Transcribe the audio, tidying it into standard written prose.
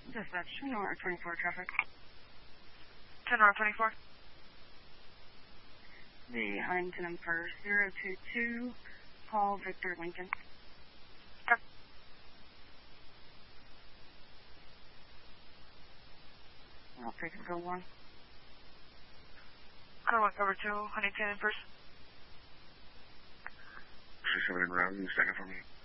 Dispatch, 10 North 24 traffic. 10 North 24. The Huntington number 022, Paul Victor Lincoln. Okay. I'll take it, go 1. Code 1, cover 2, Huntington in first. 67 in route, second for me.